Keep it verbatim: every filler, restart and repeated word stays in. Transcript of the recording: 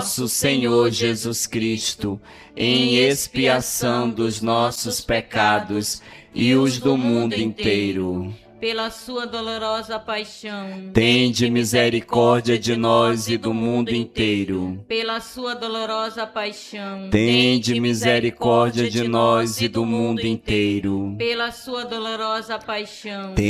nosso Senhor Jesus Cristo, em expiação dos nossos pecados e os do mundo inteiro. Pela sua dolorosa paixão, tende misericórdia de nós e do mundo inteiro. Pela sua dolorosa paixão, tende misericórdia de nós e do mundo inteiro. Pela sua dolorosa paixão,